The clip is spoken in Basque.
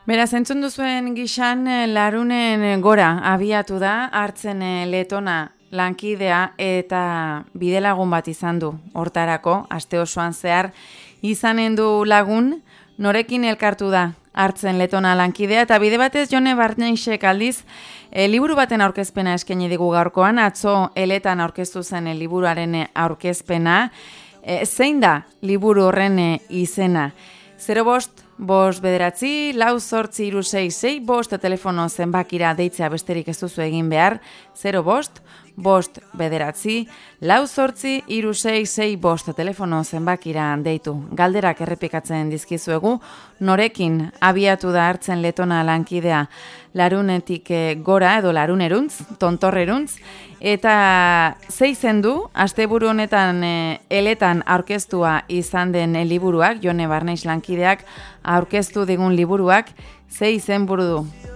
Beraz, entzun duzuen gixan, Larunen gora abiatu da, hartzen letona lankidea eta bidelagun bat izan du. Hortarako, aste osoan zehar, izanen du lagun, norekin elkartu da hartzen letona lankidea, eta bide batez Jone Barneixek aldiz, liburu baten aurkezpena eskaini digu gaurkoan, atzo eletan aurkeztu zen liburuaren aurkezpena. Zein da liburu horren izena? 05-5-bederatzi-4-3-6-6 telefono zenbakira deitzea besterik ez duzu egin behar. 05-5-bederatzi-4-3-6-6 telefono zenbakira deitu. Galderak errepikatzen dizkizuegu, norekin abiatu da hartzen letona lankidea Larunetik gora edo Laruneruntz, tontorreruntz, eta zeizen du, asteburu honetan eletan aurkeztua izan den liburuak, Jone Barneix lankideak aurkeztu digun liburuak, zeizen buru du.